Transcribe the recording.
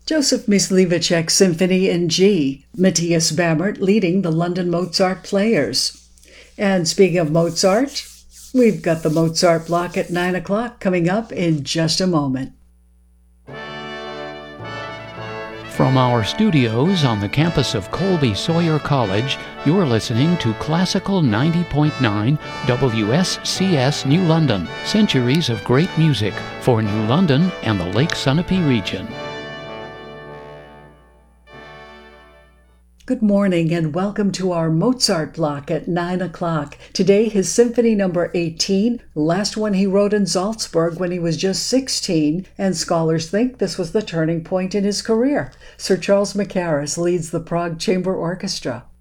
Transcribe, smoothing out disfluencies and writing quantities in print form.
Joseph Myslivacek Symphony in G, Matthias Bamert leading the London Mozart Players. And speaking of Mozart, we've got the Mozart block at 9 o'clock coming up in just a moment. From our studios on the campus of Colby Sawyer College, you're listening to Classical 90.9 WSCS New London, centuries of great music for New London and the Lake Sunapee region. Good morning and welcome to our Mozart block at 9 o'clock. Today his Symphony number 18, the last one he wrote in Salzburg when he was just 16, and scholars think this was the turning point in his career. Sir Charles Mackerras leads the Prague Chamber Orchestra.